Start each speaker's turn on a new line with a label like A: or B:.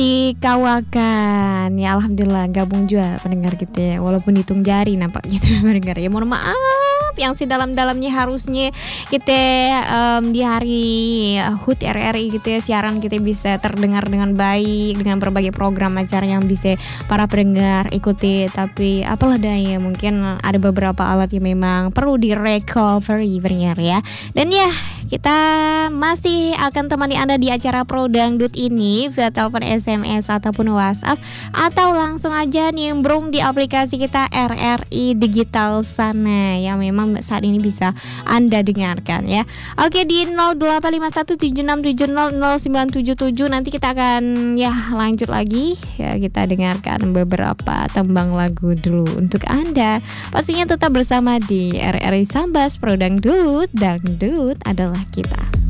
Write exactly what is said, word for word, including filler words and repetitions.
A: Di Kawakan. Ya alhamdulillah gabung juga pendengar gitu ya. Walaupun hitung jari nampak gitu pendengar ya. Mohon maaf yang sedalam-dalamnya harusnya kita em, di hari H U T R R I gitu ya, siaran kita bisa terdengar dengan baik dengan berbagai program acara yang bisa para pendengar ikuti. Tapi apalah daya, mungkin ada beberapa alat yang memang perlu di recovery pendengar ya. Dan ya kita masih akan temani Anda di acara Pro Dangdut ini via telepon, S M S ataupun WhatsApp, atau langsung aja nimbrung di aplikasi kita R R I Digital sana yang memang saat ini bisa Anda dengarkan ya. Oke, di nol delapan lima satu tujuh enam tujuh nol nol sembilan tujuh tujuh nanti kita akan ya lanjut lagi ya, kita dengarkan beberapa tembang lagu dulu untuk Anda. Pastinya tetap bersama di R R I Sambas Pro Dangdut, Dangdut adalah kita.